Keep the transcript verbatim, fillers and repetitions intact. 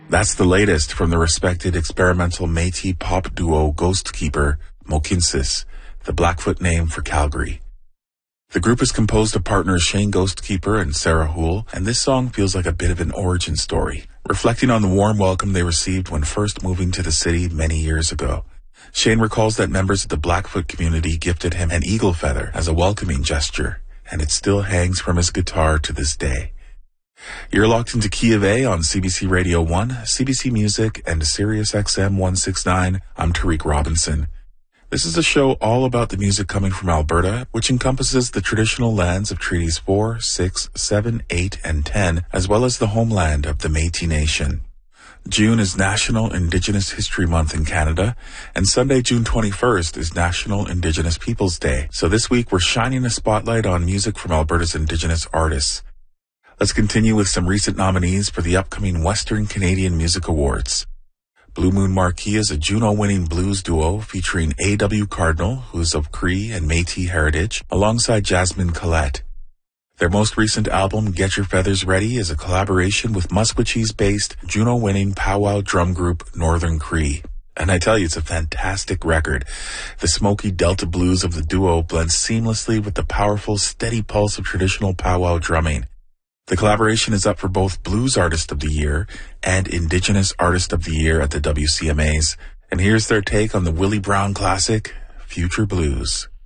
That's the latest from the respected experimental Métis pop duo Ghostkeeper, Mohkinstsis, the Blackfoot name for Calgary. The group is composed of partners Shane Ghostkeeper and Sarah Houle, and this song feels like a bit of an origin story, reflecting on the warm welcome they received when first moving to the city many years ago. Shane recalls that members of the Blackfoot community gifted him an eagle feather as a welcoming gesture, and it still hangs from his guitar to this day. You're locked into Key of A on C B C Radio one, C B C Music, and Sirius X M one sixty-nine. I'm Tariq Robinson. This is a show all about the music coming from Alberta, which encompasses the traditional lands of Treaties four, six, seven, eight, and ten, as well as the homeland of the Métis Nation. June is National Indigenous History Month in Canada, and Sunday, June twenty-first, is National Indigenous Peoples Day. So this week, we're shining a spotlight on music from Alberta's Indigenous artists. Let's continue with some recent nominees for the upcoming Western Canadian Music Awards. Blue Moon Marquee is a Juno-winning blues duo featuring A W Cardinal, who's of Cree and Métis heritage, alongside Jasmine Collette. Their most recent album, Get Your Feathers Ready, is a collaboration with Musqueam-based Juno-winning powwow drum group Northern Cree. And I tell you, it's a fantastic record. The smoky Delta blues of the duo blends seamlessly with the powerful, steady pulse of traditional powwow drumming. The collaboration is up for both Blues Artist of the Year and Indigenous Artist of the Year at the W C M As. And here's their take on the Willie Brown classic, Future Blues.